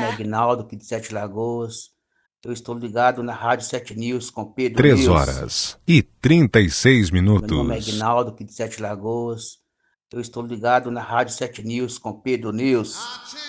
Agnaldo, aqui de Sete Lagoas. Eu estou ligado na Rádio 7 News com Pedro 3 News. horas e 36 Meu nome é minutos. Agnaldo, aqui de Sete Lagoas. Eu estou ligado na Rádio 7 News com Pedro News.